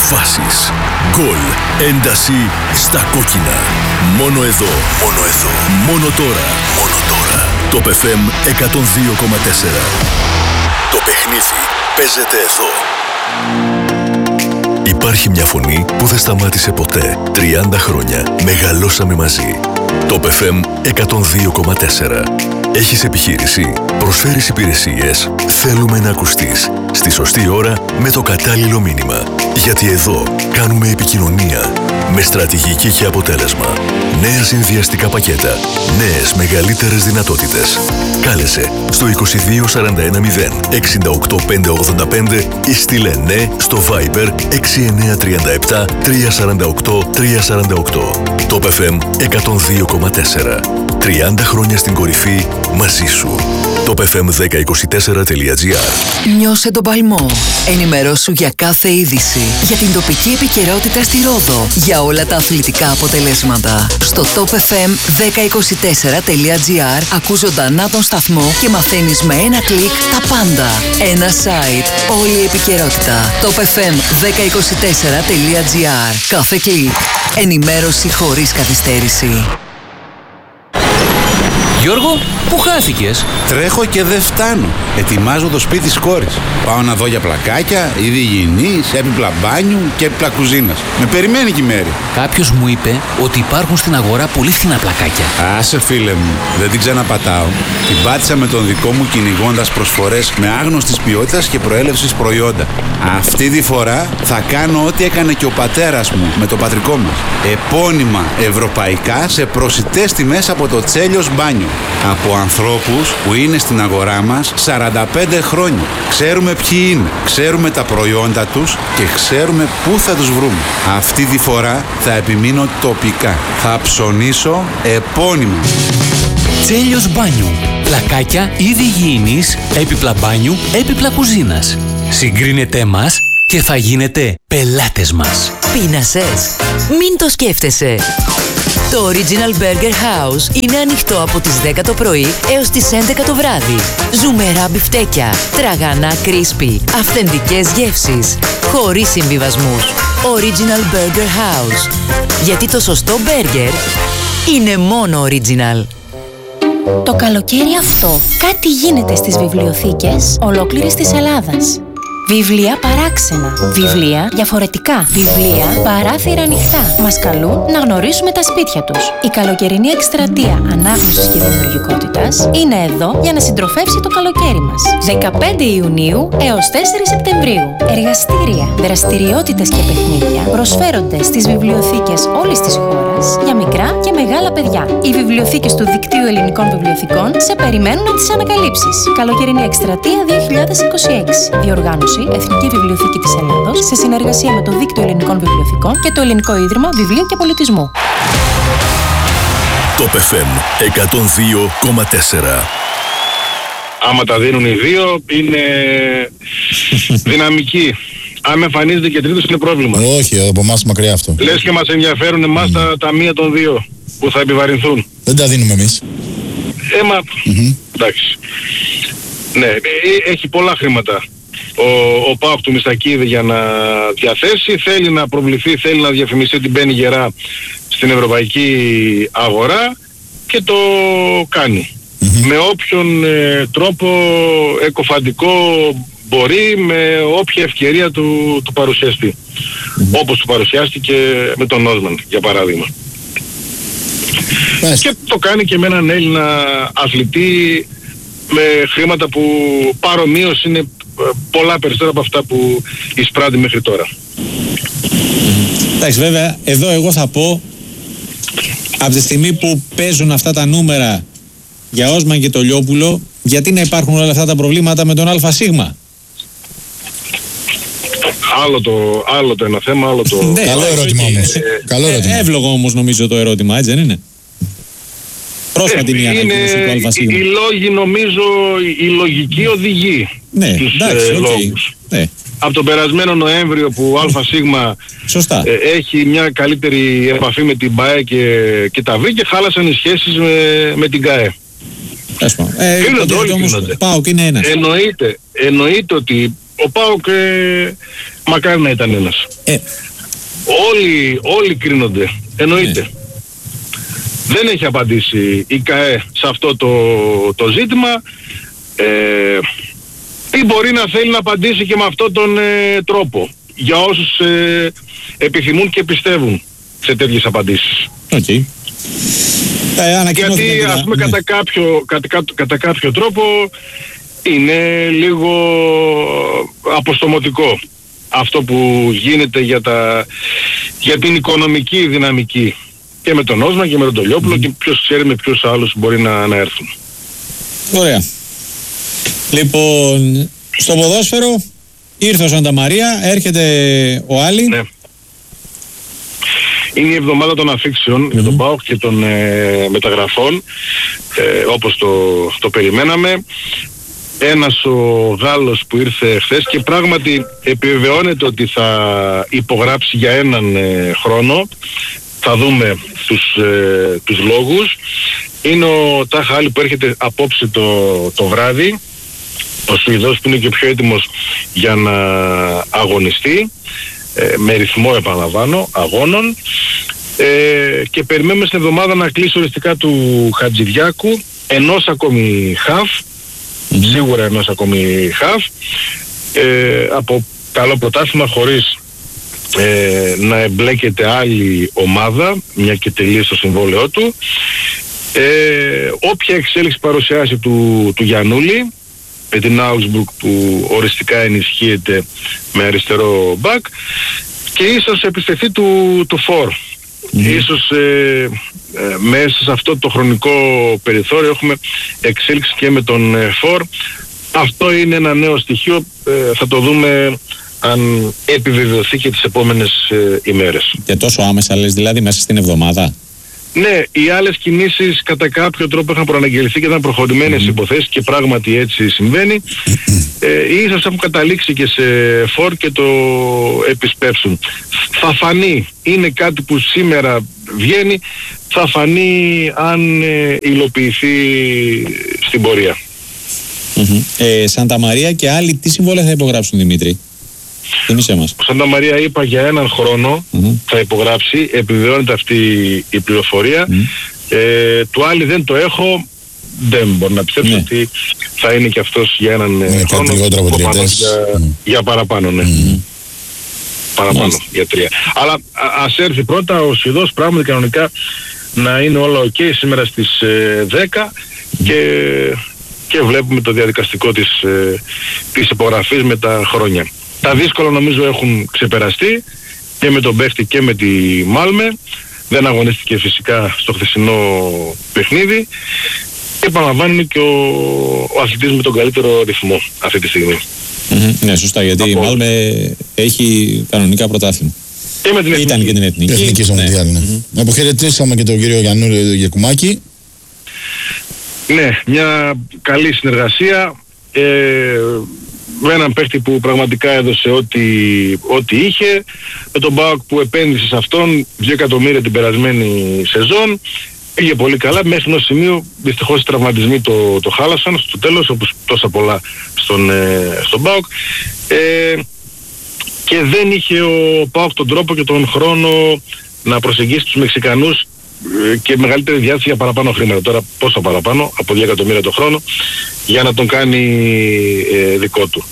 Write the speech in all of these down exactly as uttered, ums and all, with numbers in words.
Φάσεις, γκολ, ένταση στα κόκκινα. Μόνο εδώ, μόνο εδώ, μόνο τώρα, μόνο τώρα. Top εφ εμ εκατόν δύο κόμμα τέσσερα. Το παιχνίδι παίζεται εδώ. Υπάρχει μια φωνή που δεν σταμάτησε ποτέ. τριάντα χρόνια μεγαλώσαμε μαζί. Top εφ εμ εκατόν δύο κόμμα τέσσερα. Έχεις επιχείρηση, προσφέρεις υπηρεσίες, θέλουμε να ακουστείς. Στη σωστή ώρα με το κατάλληλο μήνυμα. Γιατί εδώ κάνουμε επικοινωνία με στρατηγική και αποτέλεσμα. Νέα συνδυαστικά πακέτα, νέες μεγαλύτερες δυνατότητες. Κάλεσε στο είκοσι δύο σαράντα ένα μηδέν εξήντα οκτώ πεντακόσια ογδόντα πέντε ή στείλε ναι στο Viber έξι εννιά τρία επτά τρία τέσσερα οκτώ τρία τέσσερα οκτώ. Top εφ εμ εκατόν δύο κόμμα τέσσερα. τριάντα χρόνια στην κορυφή μαζί σου. top εφ εμ δέκα είκοσι τέσσερα τελεία τζι άρ. Νιώσε τον παλμό. Ενημερώσου για κάθε είδηση. Για την τοπική επικαιρότητα στη Ρόδο. Για όλα τα αθλητικά αποτελέσματα. Στο top εφ εμ δέκα είκοσι τέσσερα τελεία τζι άρ ακούς ζωντανά τον σταθμό και μαθαίνεις με ένα κλικ τα πάντα. Ένα site. Όλη η επικαιρότητα. top εφ εμ δέκα είκοσι τέσσερα τελεία τζι άρ. Κάθε κλικ. Ενημέρωση χωρίς καθυστέρηση. Γιώργο, πού χάθηκες? Τρέχω και δεν φτάνω. Ετοιμάζω το σπίτι της κόρης. Πάω να δω για πλακάκια, είδη υγιεινής, έπιπλα μπάνιου και έπιπλα κουζίνας. Με περιμένει και η Μέρη. Κάποιος μου είπε ότι υπάρχουν στην αγορά πολύ φθηνά πλακάκια. Άσε φίλε μου, δεν την ξαναπατάω. Την πάτησα με τον δικό μου κυνηγώντας προσφορές με άγνωστης ποιότητας και προέλευσης προϊόντα. Αυτή τη φορά θα κάνω ό,τι έκανε και ο πατέρας μου με το πατρικό μας. Επώνυμα ευρωπαϊκά σε προσιτές τιμές από το Τσέλιος Μπάνιο. Από ανθρώπους που είναι στην αγορά μας σαράντα πέντε χρόνια. Ξέρουμε ποιοι είναι, ξέρουμε τα προϊόντα τους και ξέρουμε πού θα τους βρούμε. Αυτή τη φορά θα επιμείνω τοπικά. Θα ψωνίσω επώνυμα. Τσέλιος Μπάνιου. Πλακάκια, είδη υγιεινής, έπιπλα μπάνιου, έπιπλα κουζίνας. Συγκρίνετε μας και θα γίνετε πελάτες μας. Πείνασες? Μην το σκέφτεσαι. Το Original Burger House είναι ανοιχτό από τις δέκα το πρωί έως τις έντεκα το βράδυ. Ζουμερά μπιφτέκια, τραγανά κρίσπι, αυθεντικές γεύσεις, χωρίς συμβιβασμούς. Original Burger House. Γιατί το σωστό μπέργκερ είναι μόνο original. Το καλοκαίρι αυτό κάτι γίνεται στις βιβλιοθήκες ολόκληρης της Ελλάδας. Βιβλία παράξενα. Βιβλία διαφορετικά. Βιβλία παράθυρα ανοιχτά. Μας καλούν να γνωρίσουμε τα σπίτια τους. Η καλοκαιρινή εκστρατεία ανάγνωσης και δημιουργικότητας είναι εδώ για να συντροφεύσει το καλοκαίρι μας. δεκαπέντε Ιουνίου έως τέσσερα Σεπτεμβρίου. Εργαστήρια, δραστηριότητες και παιχνίδια προσφέρονται στις βιβλιοθήκες όλης της χώρας για μικρά και μεγάλα παιδιά. Οι βιβλιοθήκες του Δικτύου Ελληνικών Βιβλιοθηκών σε περιμένουν να τις ανακαλύψεις. Καλοκαιρινή εκστρατεία δύο χιλιάδες είκοσι έξι. Διοργάνωση Εθνική Βιβλιοθήκη της Ελλάδος σε συνεργασία με το Δίκτυο Ελληνικών Βιβλιοθηκών και το Ελληνικό Ίδρυμα Βιβλίου και Πολιτισμού. Top εφ εμ εκατόν δύο κόμμα τέσσερα. Άμα τα δίνουν οι δύο είναι δυναμική. Αν εμφανίζεται και τρίτος είναι πρόβλημα. Όχι, από εμάς μακριά αυτό. Λες και μας ενδιαφέρουν εμάς mm. τα, τα μία των δύο που θα επιβαρυνθούν. Δεν τα δίνουμε εμείς. Ε, μα, mm-hmm. εντάξει. Ναι, έχει πολλά χρήματα ο, ο ΠΑΟΚ του Μιστακίδη για να διαθέσει, θέλει να προβληθεί, θέλει να διαφημιστεί ότι μπαίνει γερά στην ευρωπαϊκή αγορά και το κάνει. Mm-hmm. Με όποιον ε, τρόπο εκοφαντικό μπορεί, με όποια ευκαιρία του, του παρουσιαστεί. Mm-hmm. Όπως του παρουσιάστηκε με τον Νόσμαν, για παράδειγμα. Mm-hmm. Και το κάνει και με έναν Έλληνα αθλητή με χρήματα που παρομοίως είναι πολλά περισσότερα από αυτά που εισπράττει μέχρι τώρα. Εντάξει, βέβαια, εδώ εγώ θα πω, από τη στιγμή που παίζουν αυτά τα νούμερα για Όσμαν και το Λιόπουλο, γιατί να υπάρχουν όλα αυτά τα προβλήματα με τον ΑΣ? Άλλο το, άλλο το ένα θέμα, άλλο το... Ναι, καλό ερώτημα όμως. Ε, καλό ερώτημα. Ε, εύλογο όμως νομίζω το ερώτημα, έτσι δεν είναι? Πρόσφατη ε, μια ανακοίνωση του ΑΣ. Οι, οι λόγοι, νομίζω, η λογική οδηγεί ναι, τους εντάξει, ε, okay. λόγους. Ναι. Από τον περασμένο Νοέμβριο που ΑΣ Σωστά. Ε, έχει μια καλύτερη επαφή με την ΠΑΕ και, και τα ΒΗ και χάλασαν οι σχέσεις με, με την ΚΑΕ. Ε, Φίλονται όλοι, όμως, φίλονται. ΠΑΟΚ είναι ένας. Εννοείται, εννοείται ότι ο ΠΑΟΚ ε, Μακάρι να ήταν ένας. Ε. Όλοι, όλοι κρίνονται, εννοείται. Ναι. Δεν έχει απαντήσει η ΚΑΕ σε αυτό το, το ζήτημα. Ε, ή μπορεί να θέλει να απαντήσει και με αυτόν τον ε, τρόπο. Για όσους ε, επιθυμούν και πιστεύουν σε τέτοιες απαντήσεις. Okay. Ε, Γιατί ας πούμε ναι. κατά, κάποιο, κατά, κατά κάποιο τρόπο είναι λίγο αποστομωτικό αυτό που γίνεται για, τα, για την οικονομική δυναμική και με τον Όσμαν και με τον Τολιόπουλο mm. και ποιος ξέρει με ποιους άλλους μπορεί να, να έρθουν. Ωραία. Λοιπόν, στο ποδόσφαιρο ήρθε ο Σανταμαρία, έρχεται ο Άλλη. Ναι. Είναι η εβδομάδα των αφήξεων mm-hmm. για τον ΠΑΟΚ και των ε, μεταγραφών, ε, όπως το, το περιμέναμε. Ένας ο Γάλλος που ήρθε χθες και πράγματι επιβεβαιώνεται ότι θα υπογράψει για έναν ε, χρόνο. Θα δούμε τους, ε, τους λόγους. Είναι ο Τάχα Άλλη που έρχεται απόψε το, το βράδυ. Ο Σουηδός που είναι και πιο έτοιμος για να αγωνιστεί. Ε, με ρυθμό επαναλαμβάνω αγώνων ε, και περιμένουμε στην εβδομάδα να κλείσει οριστικά του Χατζηδιάκου ενός ακόμη χαφ mm-hmm. σίγουρα ενός ακόμη χαφ ε, από καλό πρωτάθλημα χωρίς ε, να εμπλέκεται άλλη ομάδα μια και τελείωσε το συμβόλαιό του ε, όποια εξέλιξη παρουσιάσει του, του Γιαννούλη με την Augsburg που οριστικά ενισχύεται με αριστερό μπακ και ίσως επιστροφή του, του φορ. Mm. Ίσως ε, ε, μέσα σε αυτό το χρονικό περιθώριο έχουμε εξέλιξη και με τον ε, φορ. Αυτό είναι ένα νέο στοιχείο, ε, θα το δούμε αν επιβεβαιωθεί και τις επόμενες ε, ημέρες. Και τόσο άμεσα λες, δηλαδή μέσα στην εβδομάδα? Ναι, οι άλλες κινήσεις κατά κάποιο τρόπο είχαν προαναγγελθεί και ήταν προχωρημένες mm. υποθέσεις και πράγματι έτσι συμβαίνει. Ε, ίσως έχουν καταλήξει και σε φορ και το επισπεύσουν. Θα φανεί, είναι κάτι που σήμερα βγαίνει, θα φανεί αν ε, υλοποιηθεί στην πορεία. Mm-hmm. Ε, Σάντα Μαρία και άλλοι τι συμβόλαια θα υπογράψουν, Δημήτρη? Ο Σάντα Μαρία είπα για έναν χρόνο mm-hmm. θα υπογράψει, επιβεβαιώνεται αυτή η πληροφορία. Mm-hmm. Ε, του Άλλη δεν το έχω, δεν μπορώ να πιστέψω mm-hmm. ότι θα είναι και αυτός για έναν mm-hmm. χρόνο για, mm-hmm. για παραπάνω, ναι. Mm-hmm. Παραπάνω, mm-hmm. για τρία. Αλλά α, ας έρθει πρώτα ο Σουηδός, πράγματι κανονικά να είναι όλα ok σήμερα στις ε, δέκα mm-hmm. και, και βλέπουμε το διαδικαστικό της, ε, της υπογραφής με τα χρόνια. Τα δύσκολα νομίζω έχουν ξεπεραστεί και με τον παίχτη και με τη Μάλμε. Δεν αγωνίστηκε φυσικά στο χθεσινό παιχνίδι και επαναλαμβάνει και ο, ο αθλητής με τον καλύτερο ρυθμό αυτή τη στιγμή. Mm-hmm. Ναι, σωστά, γιατί η Μάλμε έχει κανονικά πρωτάθλημα. Και με την Ήταν και την εθνική. Εθνική στο Μουντιάλ, ναι. Mm-hmm. Αποχαιρετήσαμε και τον κύριο Γιαννούλη Γεκουμάκη. Ναι, μια καλή συνεργασία. Ε, με έναν παίχτη που πραγματικά έδωσε ό,τι, ό,τι είχε, με τον ΠΑΟΚ που επένδυσε σε αυτόν δύο εκατομμύρια την περασμένη σεζόν, πήγε πολύ καλά μέχρι ενός σημείου. Δυστυχώς οι τραυματισμοί το, το χάλασαν στο τέλος, όπως τόσα πολλά στον, ε, στον ΠΑΟΚ ε, και δεν είχε ο ΠΑΟΚ τον τρόπο και τον χρόνο να προσεγγίσει τους Μεξικανούς και μεγαλύτερη διάθεση για παραπάνω χρήματα. Τώρα πόσο παραπάνω, από δύο εκατομμύρια το χρόνο, για να τον κάνει ε, δικό του.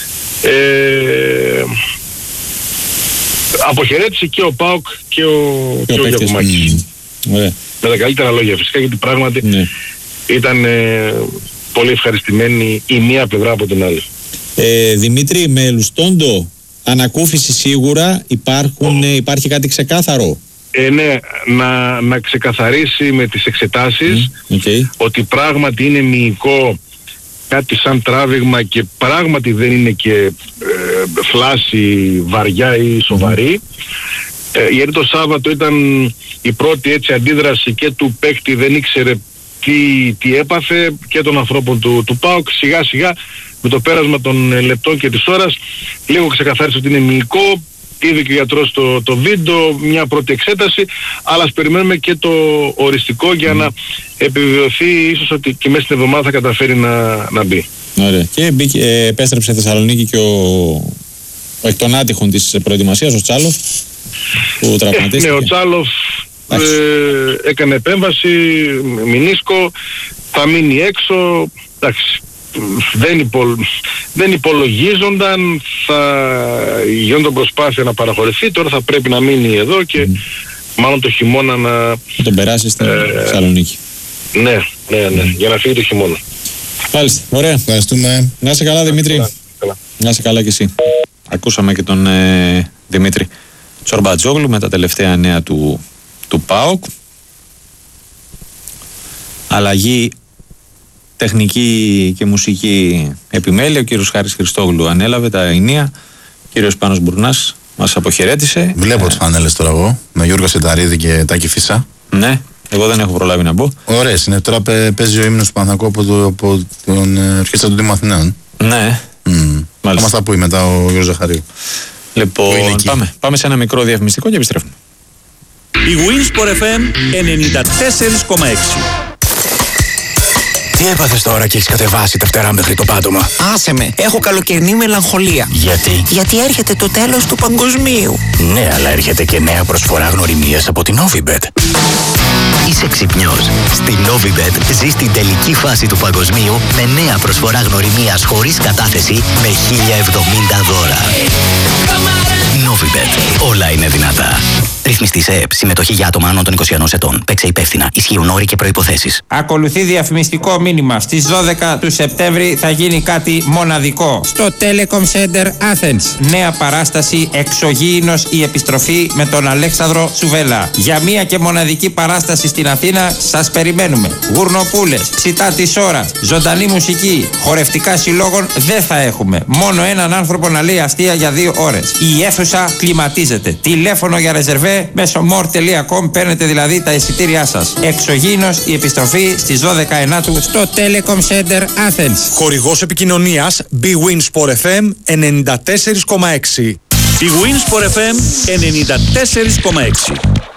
Ε, αποχαιρέτησε και ο ΠΑΟΚ και ο, και ο Γιακουμάκης. Mm. Με τα καλύτερα λόγια φυσικά, γιατί πράγματι mm. ήταν ε, πολύ ευχαριστημένη η μία πλευρά από την άλλη. Ε, Δημήτρη, με Λουστόντο ανακούφιση σίγουρα, υπάρχουν, oh. υπάρχει κάτι ξεκάθαρο? Ε, ναι, να, να ξεκαθαρίσει με τις εξετάσεις mm, okay. ότι πράγματι είναι μυϊκό, κάτι σαν τράβηγμα και πράγματι δεν είναι και ε, φλάση βαριά ή σοβαρή. Mm. Ε, γιατί το Σάββατο ήταν η πρώτη έτσι αντίδραση και του παίκτη, δεν ήξερε τι, τι έπαθε, και των ανθρώπων του, του ΠΑΟΚ. Σιγά σιγά με το πέρασμα των λεπτών και της ώρας λίγο ξεκαθάρισε ότι είναι μυϊκό. Είδε και ο γιατρός το, το βίντεο, μια πρώτη εξέταση, αλλά ας περιμένουμε και το οριστικό για mm. να επιβεβαιωθεί ίσως ότι και μέσα στην εβδομάδα θα καταφέρει να, να μπει. Ωραία. Και μπήκε, ε, επέστρεψε στη Θεσσαλονίκη και ο, εκ των άτυχων της προετοιμασίας, ο Τσάλοφ, που τραυματίστηκε. Ναι, ο Τσάλοφ ε, έκανε επέμβαση, μηνίσκο, θα μείνει έξω. Εντάξει, δεν, υπο, δεν υπολογίζονταν, θα γινόταν προσπάθεια να παραχωρηθεί, τώρα θα πρέπει να μείνει εδώ και mm. μάλλον το χειμώνα να... Θα τον περάσει στην ε, Θεσσαλονίκη. Ναι, ναι, ναι, mm. για να φύγει το χειμώνα. Μάλιστα, ωραία. Ευχαριστούμε. Να είσαι καλά, Δημήτρη. Καλά, καλά. Να είσαι καλά κι εσύ. Ακούσαμε και τον ε, Δημήτρη Τσορμπατζόγλου με τα τελευταία νέα του, του ΠΑΟΚ. Αλλαγή τεχνική και μουσική επιμέλεια. Ο κύριος Χάρης Χριστόγλου ανέλαβε τα ενία. Ο κύριος Πάνος Μπουρνάς μας αποχαιρέτησε. Βλέπω ε, τις φανέλες τώρα εγώ, με Γιώργο Σεταρίδη και Τάκη Φίσα. Ναι, εγώ δεν έχω προλάβει να μπω. Ωραίες είναι. Τώρα παίζει ο ύμνος του Παναθηναϊκού από, το, από τον ορχήστρα του Δήμου Αθηναίων. Ναι. Mm. Θα μας τα πει μετά ο Γιώργος Ζαχαρίου. Λοιπόν, πάμε, πάμε σε ένα μικρό διαφημιστικό και επιστρέφουμε. Η Winsport εφ εμ ενενήντα τέσσερα κόμμα έξι. Τι έπαθες τώρα και έχεις κατεβάσει τα φτερά μέχρι το πάτωμα? Άσε με, έχω καλοκαιρινή μελαγχολία. Γιατί? Γιατί έρχεται το τέλος του παγκοσμίου. Ναι, αλλά έρχεται και νέα προσφορά γνωριμίας από την Novibet. Είσαι ξυπνιός. Στη Novibet ζεις την τελική φάση του παγκοσμίου με νέα προσφορά γνωριμίας χωρίς κατάθεση με χίλια εβδομήντα δώρα. Novibet. Όλα είναι δυνατά. Ρυθμιστή σε ΕΕΠ. Συμμετοχή για άτομα άνω των είκοσι ενός ετών. Παίξε υπεύθυνα. Ισχύουν όροι και προϋποθέσεις. Ακολουθεί διαφημιστικό μήνυμα. Στις δώδεκα του Σεπτέμβρη θα γίνει κάτι μοναδικό. Στο Telecom Center Athens. Νέα παράσταση Εξωγήινος η επιστροφή με τον Αλέξανδρο Τσουβέλα. Για μία και μοναδική παράσταση στην Αθήνα σας περιμένουμε. Γουρνοπούλες, ψητά της ώρας, ζωντανή μουσική, χορευτικά συλλόγων δεν θα έχουμε. Μόνο έναν άνθρωπο να λέει αστεία για δύο ώρες. Η αίθουσα κλιματίζεται. Τηλέφωνο για ρεζερβέ μέσω more τελεία com παίρνετε δηλαδή τα εισιτήριά σας. Εξωγήινος η επιστροφή στις δώδεκα Ενάτου στο Telecom Center Athens. Χορηγός επικοινωνίας Bwin Sport εφ εμ ενενήντα τέσσερα κόμμα έξι. Η Winsport εφ εμ ενενήντα τέσσερα κόμμα έξι.